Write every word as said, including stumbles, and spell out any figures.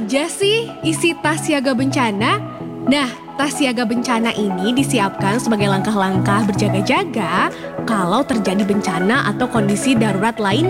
aja sih isi tas siaga bencana? Nah, tas siaga bencana ini disiapkan sebagai langkah-langkah berjaga-jaga kalau terjadi bencana atau kondisi darurat lain.